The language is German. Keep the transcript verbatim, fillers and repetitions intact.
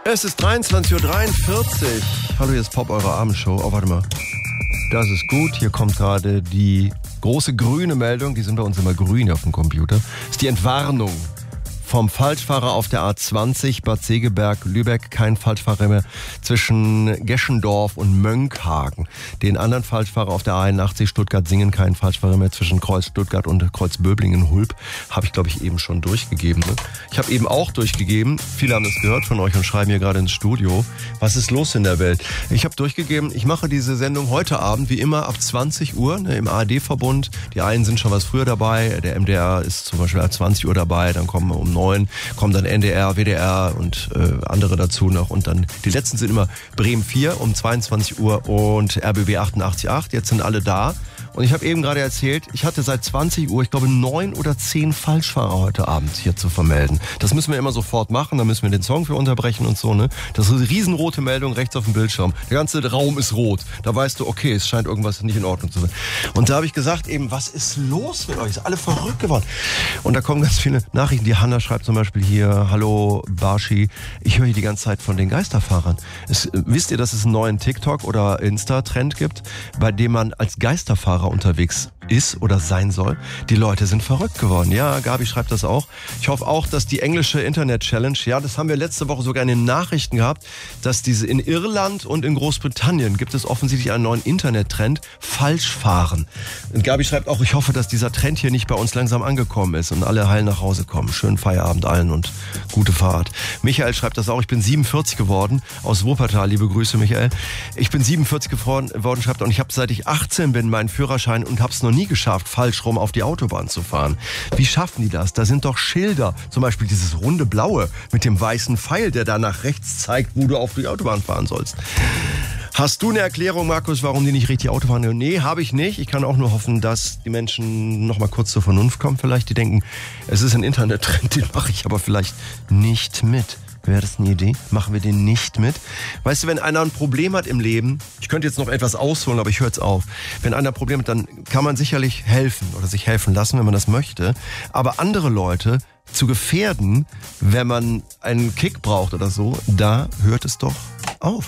Es ist dreiundzwanzig Uhr dreiundvierzig. Hallo, hier ist Pop, eure Abendshow. Oh, warte mal. Das ist gut. Hier kommt gerade die große grüne Meldung. Die sind bei uns immer grün auf dem Computer. Das ist die Entwarnung vom Falschfahrer auf der A zwanzig, Bad Segeberg, Lübeck. Kein Falschfahrer mehr zwischen Geschendorf und Mönckehagen. Den anderen Falschfahrer auf der A einundachtzig, Stuttgart-Singen. Kein Falschfahrer mehr zwischen Kreuz Stuttgart und Kreuz Böblingen-Hulb. Habe ich, glaube ich, eben schon durchgegeben. Ne? Ich habe eben auch durchgegeben. Viele haben das gehört von euch und schreiben hier gerade ins Studio. Was ist los in der Welt? Ich habe durchgegeben, ich mache diese Sendung heute Abend, wie immer, ab zwanzig Uhr ne, im A R D-Verbund. Die einen sind schon was früher dabei. Der M D R ist zum Beispiel ab zwanzig Uhr dabei. Dann kommen wir um neun, kommen dann N D R, W D R und äh, andere dazu noch. Und dann die letzten sind immer Bremen vier um zweiundzwanzig Uhr und R B B achtundachtzig Komma acht. Jetzt sind alle da. Und ich habe eben gerade erzählt, ich hatte seit zwanzig Uhr, ich glaube, neun oder zehn Falschfahrer heute Abend hier zu vermelden. Das müssen wir immer sofort machen, da müssen wir den Song für unterbrechen und so, ne? Das ist eine riesenrote Meldung rechts auf dem Bildschirm. Der ganze Raum ist rot. Da weißt du, okay, es scheint irgendwas nicht in Ordnung zu sein. Und da habe ich gesagt eben, was ist los mit euch? Ist alle verrückt geworden. Und da kommen ganz viele Nachrichten. Die Hanna schreibt zum Beispiel hier, hallo Barschi, ich höre hier die ganze Zeit von den Geisterfahrern. Es, wisst ihr, dass es einen neuen TikTok- oder Insta-Trend gibt, bei dem man als Geisterfahrer unterwegs ist oder sein soll? Die Leute sind verrückt geworden. Ja, Gabi schreibt das auch. Ich hoffe auch, dass die englische Internet-Challenge, ja, das haben wir letzte Woche sogar in den Nachrichten gehabt, dass diese in Irland und in Großbritannien gibt es offensichtlich einen neuen Internet-Trend, Falschfahren. Und Gabi schreibt auch, ich hoffe, dass dieser Trend hier nicht bei uns langsam angekommen ist und alle heil nach Hause kommen. Schönen Feierabend allen und gute Fahrt. Michael schreibt das auch, ich bin siebenundvierzig geworden, aus Wuppertal, liebe Grüße Michael. Ich bin siebenundvierzig geworden, schreibt er, und ich habe seit ich achtzehn bin meinen Führerschein und habe es noch nie geschafft, falsch rum auf die Autobahn zu fahren. Wie schaffen die das? Da sind doch Schilder, zum Beispiel dieses runde blaue mit dem weißen Pfeil, der da nach rechts zeigt, wo du auf die Autobahn fahren sollst. Hast du eine Erklärung, Markus, warum die nicht richtig Auto fahren? Nee, habe ich nicht. Ich kann auch nur hoffen, dass die Menschen noch mal kurz zur Vernunft kommen vielleicht. Die denken, es ist ein Internettrend, den mache ich aber vielleicht nicht mit. Wäre das eine Idee? Machen wir den nicht mit? Weißt du, wenn einer ein Problem hat im Leben, ich könnte jetzt noch etwas ausholen, aber ich höre jetzt auf. Wenn einer ein Problem hat, dann kann man sicherlich helfen oder sich helfen lassen, wenn man das möchte. Aber andere Leute zu gefährden, wenn man einen Kick braucht oder so, da hört es doch auf.